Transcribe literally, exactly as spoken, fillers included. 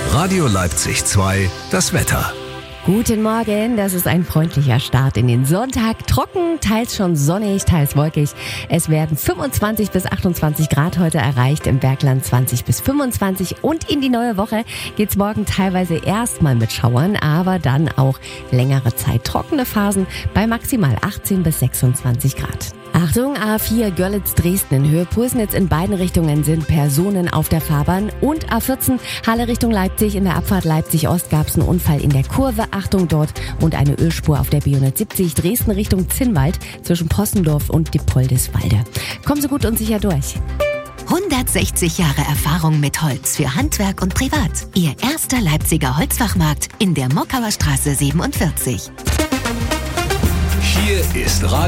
Radio Leipzig zwei, das Wetter. Guten Morgen, das ist ein freundlicher Start in den Sonntag. Trocken, teils schon sonnig, teils wolkig. Es werden fünfundzwanzig bis achtundzwanzig Grad heute erreicht, im Bergland zwanzig bis fünfundzwanzig. Und in die neue Woche geht's morgen teilweise erstmal mit Schauern, aber dann auch längere Zeit trockene Phasen bei maximal achtzehn bis sechsundzwanzig Grad. Achtung, A vier Görlitz-Dresden in Höhe Pulsnitz in beiden Richtungen sind Personen auf der Fahrbahn und A vierzehn Halle Richtung Leipzig in der Abfahrt Leipzig-Ost gab es einen Unfall in der Kurve. Achtung dort und eine Ölspur auf der B hundertsiebzig Dresden Richtung Zinnwald zwischen Possendorf und Dippoldiswalde. Kommen Sie gut und sicher durch. hundertsechzig Jahre Erfahrung mit Holz für Handwerk und Privat. Ihr erster Leipziger Holzfachmarkt in der Mockauer Straße siebenundvierzig. Hier ist Radio